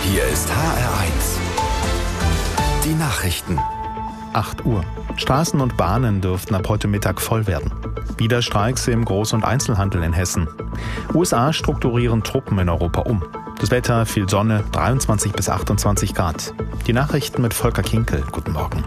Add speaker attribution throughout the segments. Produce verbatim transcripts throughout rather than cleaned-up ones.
Speaker 1: Hier ist H R eins. Die Nachrichten.
Speaker 2: acht Uhr. Straßen und Bahnen dürften ab heute Mittag voll werden. Wieder Streiks im Groß- und Einzelhandel in Hessen. U S A strukturieren Truppen in Europa um. Das Wetter, viel Sonne, dreiundzwanzig bis achtundzwanzig Grad. Die Nachrichten mit Volker Kinkel. Guten Morgen.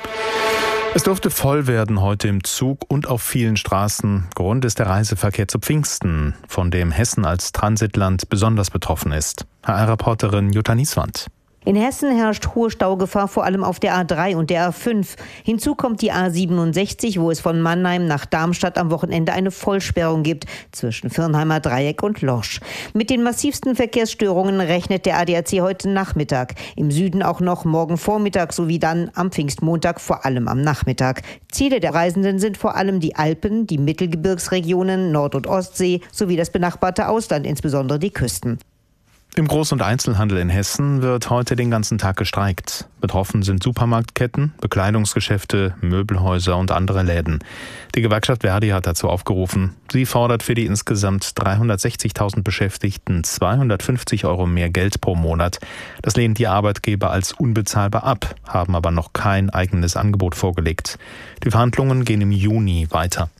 Speaker 2: Es dürfte voll werden heute im Zug und auf vielen Straßen. Grund ist der Reiseverkehr zu Pfingsten, von dem Hessen als Transitland besonders betroffen ist. H R-Reporterin Jutta Nieswand.
Speaker 3: In Hessen herrscht hohe Staugefahr, vor allem auf der A drei und der A fünf. Hinzu kommt die A siebenundsechzig, wo es von Mannheim nach Darmstadt am Wochenende eine Vollsperrung gibt, zwischen Viernheimer Dreieck und Lorsch. Mit den massivsten Verkehrsstörungen rechnet der A D A C heute Nachmittag. Im Süden auch noch morgen Vormittag sowie dann am Pfingstmontag vor allem am Nachmittag. Ziele der Reisenden sind vor allem die Alpen, die Mittelgebirgsregionen, Nord- und Ostsee sowie das benachbarte Ausland, insbesondere die Küsten.
Speaker 2: Im Groß- und Einzelhandel in Hessen wird heute den ganzen Tag gestreikt. Betroffen sind Supermarktketten, Bekleidungsgeschäfte, Möbelhäuser und andere Läden. Die Gewerkschaft ver.di hat dazu aufgerufen. Sie fordert für die insgesamt dreihundertsechzigtausend Beschäftigten zweihundertfünfzig Euro mehr Geld pro Monat. Das lehnen die Arbeitgeber als unbezahlbar ab, haben aber noch kein eigenes Angebot vorgelegt. Die Verhandlungen gehen im Juni weiter.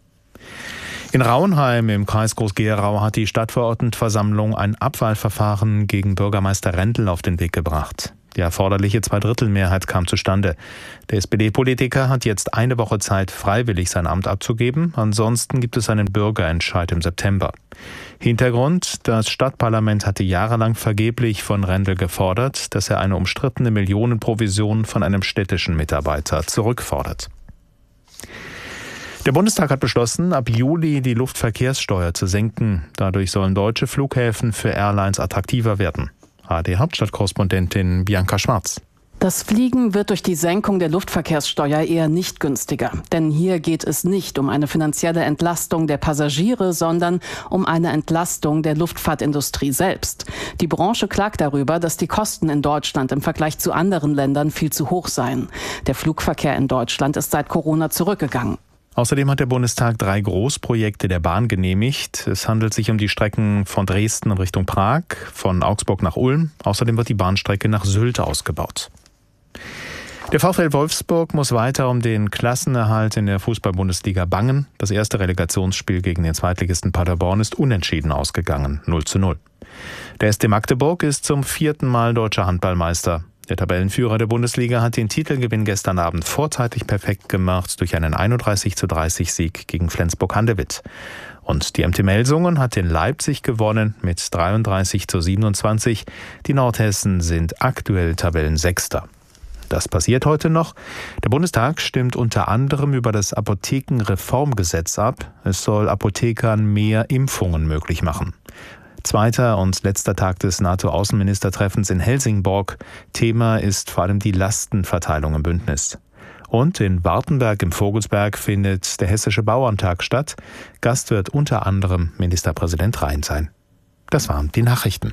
Speaker 2: In Rauenheim im Kreis Groß-Gerau hat die Stadtverordnetenversammlung ein Abwahlverfahren gegen Bürgermeister Rendel auf den Weg gebracht. Die erforderliche Zweidrittelmehrheit kam zustande. Der S P D-Politiker hat jetzt eine Woche Zeit, freiwillig sein Amt abzugeben. Ansonsten gibt es einen Bürgerentscheid im September. Hintergrund: Das Stadtparlament hatte jahrelang vergeblich von Rendel gefordert, dass er eine umstrittene Millionenprovision von einem städtischen Mitarbeiter zurückfordert. Der Bundestag hat beschlossen, ab Juli die Luftverkehrssteuer zu senken. Dadurch sollen deutsche Flughäfen für Airlines attraktiver werden. A R D-Hauptstadtkorrespondentin Bianca Schwarz.
Speaker 4: Das Fliegen wird durch die Senkung der Luftverkehrssteuer eher nicht günstiger. Denn hier geht es nicht um eine finanzielle Entlastung der Passagiere, sondern um eine Entlastung der Luftfahrtindustrie selbst. Die Branche klagt darüber, dass die Kosten in Deutschland im Vergleich zu anderen Ländern viel zu hoch seien. Der Flugverkehr in Deutschland ist seit Corona zurückgegangen.
Speaker 2: Außerdem hat der Bundestag drei Großprojekte der Bahn genehmigt. Es handelt sich um die Strecken von Dresden in Richtung Prag, von Augsburg nach Ulm. Außerdem wird die Bahnstrecke nach Sylt ausgebaut. Der VfL Wolfsburg muss weiter um den Klassenerhalt in der Fußball-Bundesliga bangen. Das erste Relegationsspiel gegen den Zweitligisten Paderborn ist unentschieden ausgegangen, null zu null. Der S C Magdeburg ist zum vierten Mal deutscher Handballmeister. Der Tabellenführer der Bundesliga hat den Titelgewinn gestern Abend vorzeitig perfekt gemacht durch einen einunddreißig zu dreißig Sieg gegen Flensburg-Handewitt. Und die M T Melsungen hat in Leipzig gewonnen mit dreiunddreißig zu siebenundzwanzig. Die Nordhessen sind aktuell Tabellensechster. Das passiert heute noch. Der Bundestag stimmt unter anderem über das Apothekenreformgesetz ab. Es soll Apothekern mehr Impfungen möglich machen. Zweiter und letzter Tag des NATO-Außenministertreffens in Helsingborg. Thema ist vor allem die Lastenverteilung im Bündnis. Und in Wartenberg im Vogelsberg findet der Hessische Bauerntag statt. Gast wird unter anderem Ministerpräsident Rhein sein. Das waren die Nachrichten.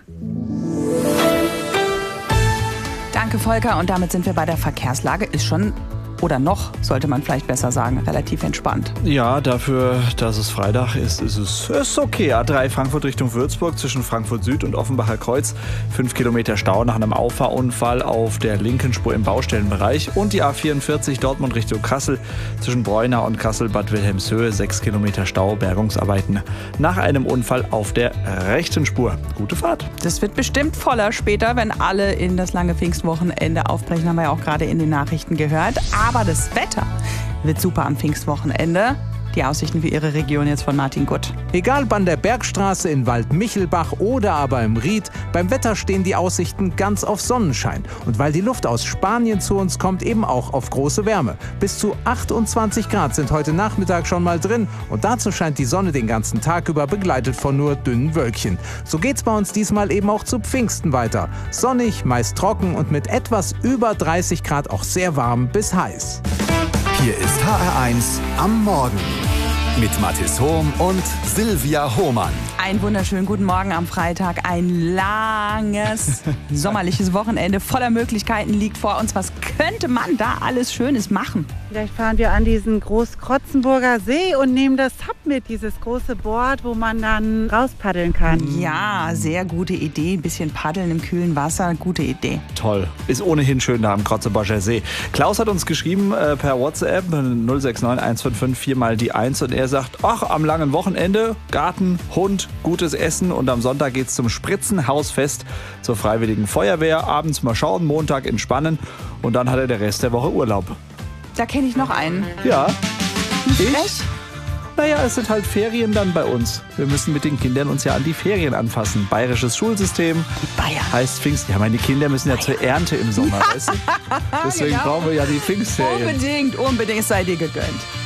Speaker 5: Danke, Volker. Und damit sind wir bei der Verkehrslage. Ist schon... Oder noch, sollte man vielleicht besser sagen, relativ entspannt.
Speaker 6: Ja, dafür, dass es Freitag ist, ist es ist okay. A drei Frankfurt Richtung Würzburg zwischen Frankfurt Süd und Offenbacher Kreuz. Fünf Kilometer Stau nach einem Auffahrunfall auf der linken Spur im Baustellenbereich. Und die A vierundvierzig Dortmund Richtung Kassel zwischen Breunau und Kassel-Bad Wilhelmshöhe. Sechs Kilometer Stau, Bergungsarbeiten nach einem Unfall auf der rechten Spur. Gute Fahrt.
Speaker 5: Das wird bestimmt voller später, wenn alle in das lange Pfingstwochenende aufbrechen. Haben wir ja auch gerade in den Nachrichten gehört. Aber das Wetter wird super am Pfingstwochenende. Die Aussichten für Ihre Region jetzt von Martin Gutt.
Speaker 7: Egal ob an der Bergstraße in Waldmichelbach oder aber im Ried, beim Wetter stehen die Aussichten ganz auf Sonnenschein. Und weil die Luft aus Spanien zu uns kommt, eben auch auf große Wärme. Bis zu achtundzwanzig Grad sind heute Nachmittag schon mal drin. Und dazu scheint die Sonne den ganzen Tag über, begleitet von nur dünnen Wölkchen. So geht's bei uns diesmal eben auch zu Pfingsten weiter. Sonnig, meist trocken und mit etwas über dreißig Grad auch sehr warm bis heiß.
Speaker 1: Hier ist H R eins am Morgen mit Mathis Hohm und Silvia Hohmann.
Speaker 5: Einen wunderschönen guten Morgen am Freitag. Ein langes sommerliches Wochenende voller Möglichkeiten liegt vor uns, was könnte man da alles Schönes machen?
Speaker 8: Vielleicht fahren wir an diesen Großkrotzenburger See und nehmen das Sub mit, dieses große Board, wo man dann rauspaddeln kann.
Speaker 5: Ja, sehr gute Idee. Ein bisschen paddeln im kühlen Wasser, gute Idee.
Speaker 6: Toll. Ist ohnehin schön da am Krotzeburger See. Klaus hat uns geschrieben äh, per WhatsApp null sechs neun eins fünf fünf vier mal die eins und er sagt, ach, am langen Wochenende, Garten, Hund, gutes Essen und am Sonntag geht's zum Spritzenhausfest zur Freiwilligen Feuerwehr. Abends mal schauen, Montag entspannen und dann hat er den Rest der Woche Urlaub.
Speaker 5: Da kenne ich noch einen.
Speaker 6: Ja.
Speaker 5: Ich?
Speaker 6: Naja, es sind halt Ferien dann bei uns. Wir müssen mit den Kindern uns ja an die Ferien anfassen. Bayerisches Schulsystem.
Speaker 5: Die Bayern.
Speaker 6: Heißt Pfingst. Ja, meine Kinder müssen ja zur Ernte im Sommer, weißt du? Deswegen
Speaker 5: Genau.
Speaker 6: brauchen wir ja die Pfingstferien.
Speaker 5: Unbedingt, unbedingt sei dir gegönnt.